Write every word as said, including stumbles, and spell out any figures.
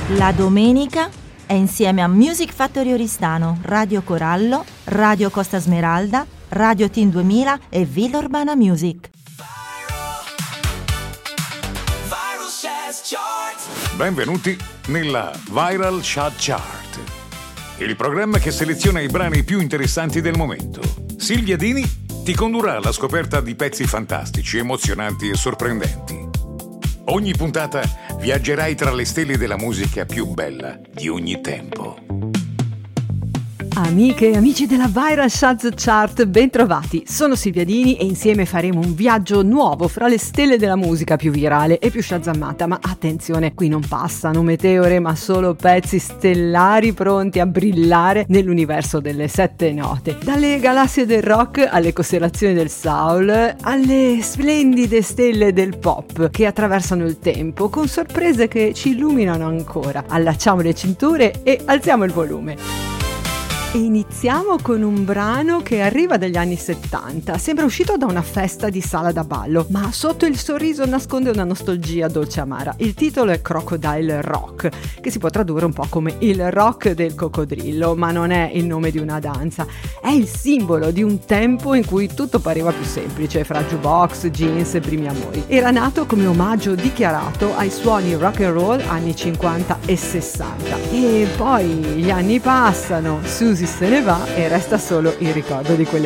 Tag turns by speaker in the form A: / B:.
A: La domenica è insieme a Music Factory Oristano, Radio Corallo, Radio Costa Smeralda, Radio Team duemila e Villa Urbana Music.
B: Benvenuti nella Viral Chart Chart, il programma che seleziona i brani più interessanti del momento. Silvia Dini ti condurrà alla scoperta di pezzi fantastici, emozionanti e sorprendenti. Ogni puntata viaggerai tra le stelle della musica più bella di ogni tempo.
C: Amiche e amici della Viral Chart Chart, bentrovati. Sono Silvia Dini e insieme faremo un viaggio nuovo fra le stelle della musica più virale e più shazammata. Ma attenzione, qui non passano meteore, ma solo pezzi stellari pronti a brillare nell'universo delle sette note. Dalle galassie del rock alle costellazioni del soul, alle splendide stelle del pop che attraversano il tempo con sorprese che ci illuminano ancora. Allacciamo le cinture e alziamo il volume. E iniziamo con un brano che arriva dagli anni settanta. Sembra uscito da una festa di sala da ballo, ma sotto il sorriso nasconde una nostalgia dolce amara. Il titolo è Crocodile Rock, che si può tradurre un po' come il rock del coccodrillo, ma non è il nome di una danza. È il simbolo di un tempo in cui tutto pareva più semplice, fra jukebox, jeans e primi amori. Era nato come omaggio dichiarato ai suoni rock and roll anni cinquanta e sessanta. E poi gli anni passano, Susie se ne va e resta solo il ricordo di quelle